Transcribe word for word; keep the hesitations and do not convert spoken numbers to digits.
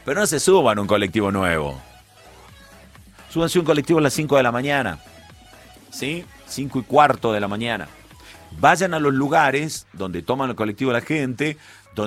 Pero no se suban a un colectivo nuevo. Súbanse a un colectivo a las cinco de la mañana. ¿Sí? cinco y cuarto de la mañana. Vayan a los lugares donde toman el colectivo la gente, donde